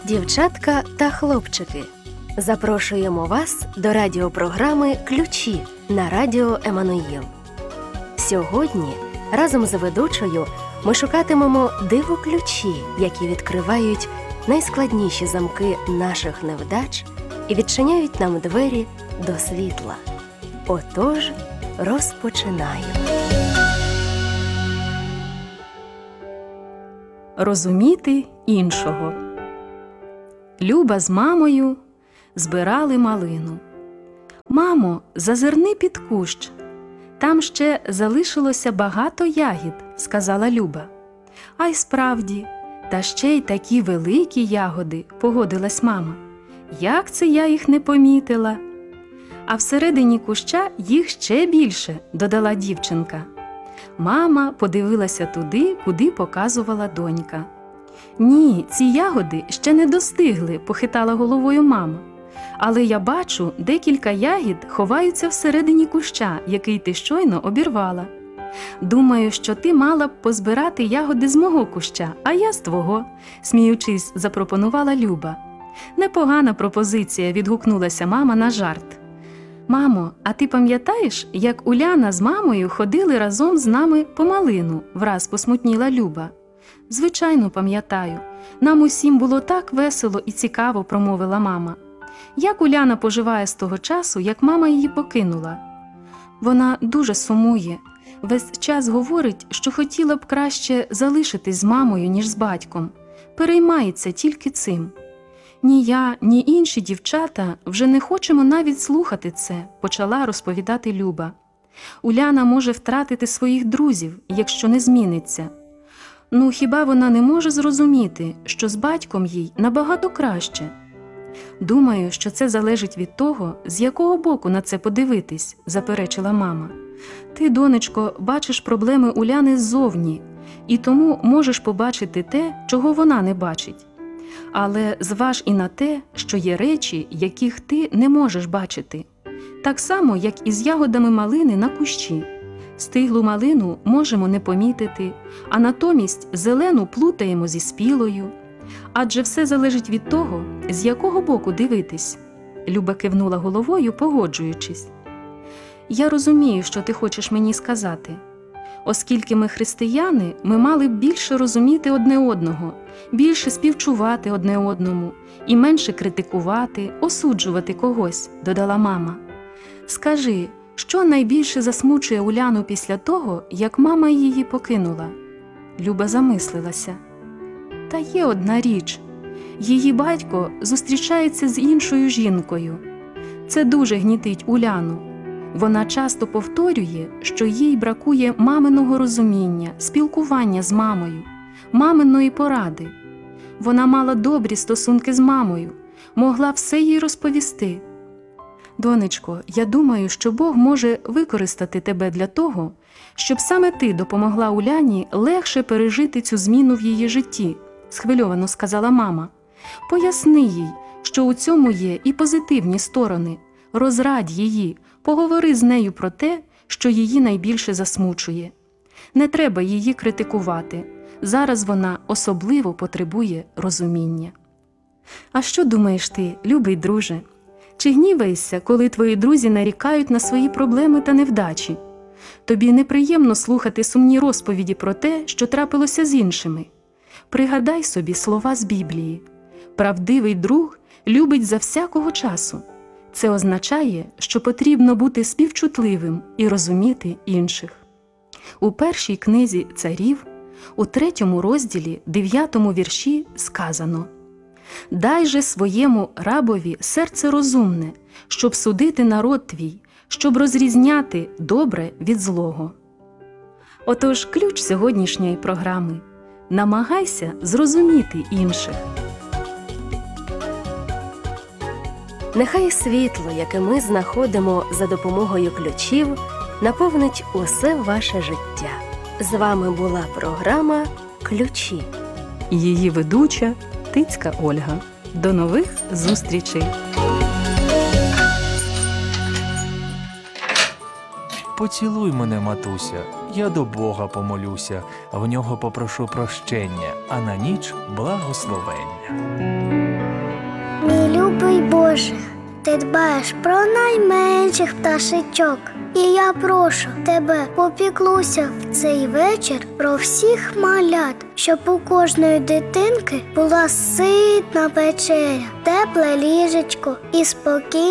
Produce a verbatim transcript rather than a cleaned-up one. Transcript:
Дівчатка та хлопчики, запрошуємо вас до радіопрограми «Ключі» на радіо Еммануїл. Сьогодні разом з ведучою ми шукатимемо диво-ключі, які відкривають найскладніші замки наших невдач і відчиняють нам двері до світла. Отож, розпочинаємо. Розуміти іншого. Люба з мамою збирали малину. «Мамо, зазирни під кущ. Там ще залишилося багато ягід», – сказала Люба. «А й справді, та ще й такі великі ягоди», – погодилась мама. «Як це я їх не помітила?» «А всередині куща їх ще більше», – додала дівчинка. Мама подивилася туди, куди показувала донька. «Ні, ці ягоди ще не достигли», – похитала головою мама. «Але я бачу, декілька ягід ховаються всередині куща, який ти щойно обірвала. Думаю, що ти мала б позбирати ягоди з мого куща, а я з твого», – сміючись, запропонувала Люба. «Непогана пропозиція», – відгукнулася мама на жарт. «Мамо, а ти пам'ятаєш, як Уляна з мамою ходили разом з нами по малину?» – враз посмутніла Люба. «Звичайно, пам'ятаю. Нам усім було так весело і цікаво», – промовила мама. «Як Уляна поживає з того часу, як мама її покинула?» «Вона дуже сумує. Весь час говорить, що хотіла б краще залишитись з мамою, ніж з батьком. Переймається тільки цим. Ні я, ні інші дівчата вже не хочемо навіть слухати це», – почала розповідати Люба. «Уляна може втратити своїх друзів, якщо не зміниться. Ну, хіба вона не може зрозуміти, що з батьком їй набагато краще?» «Думаю, що це залежить від того, з якого боку на це подивитись», – заперечила мама. «Ти, донечко, бачиш проблеми Уляни ззовні, і тому можеш побачити те, чого вона не бачить. Але зваж і на те, що є речі, яких ти не можеш бачити. Так само, як і з ягодами малини на кущі. Стиглу малину можемо не помітити, а натомість зелену плутаємо зі спілою. Адже все залежить від того, з якого боку дивитись». Люба кивнула головою, погоджуючись. «Я розумію, що ти хочеш мені сказати. Оскільки ми християни, ми мали б більше розуміти одне одного, більше співчувати одне одному і менше критикувати, осуджувати когось», – додала мама. «Скажи, що найбільше засмучує Уляну після того, як мама її покинула?» Люба замислилася. «Та є одна річ. Її батько зустрічається з іншою жінкою. Це дуже гнітить Уляну. Вона часто повторює, що їй бракує маминого розуміння, спілкування з мамою, маминої поради. Вона мала добрі стосунки з мамою, могла все їй розповісти. Донечко, я думаю, що Бог може використати тебе для того, щоб саме ти допомогла Уляні легше пережити цю зміну в її житті», – схвильовано сказала мама. «Поясни їй, що у цьому є і позитивні сторони. Розрадь її, поговори з нею про те, що її найбільше засмучує. Не треба її критикувати. Зараз вона особливо потребує розуміння». А що думаєш ти, любий друже? Чи гніваєшся, коли твої друзі нарікають на свої проблеми та невдачі? Тобі неприємно слухати сумні розповіді про те, що трапилося з іншими? Пригадай собі слова з Біблії. «Правдивий друг любить за всякого часу». Це означає, що потрібно бути співчутливим і розуміти інших. У першій книзі царів, у третьому розділі, дев'ятому вірші сказано: «Дай же своєму рабові серце розумне, щоб судити народ твій, щоб розрізняти добре від злого». Отож, ключ сьогоднішньої програми – намагайся зрозуміти інших. Нехай світло, яке ми знаходимо за допомогою ключів, наповнить усе ваше життя. З вами була програма «Ключі». Її ведуча Тицька Ольга. До нових зустрічей! Поцілуй мене, матуся, я до Бога помолюся, в нього попрошу прощення, а на ніч благословення. Мій любий Боже, ти дбаєш про найменших пташечок. І я прошу тебе, попіклуйся в цей вечір про всіх малят, щоб у кожної дитинки була ситна вечеря, тепле ліжечко і спокійне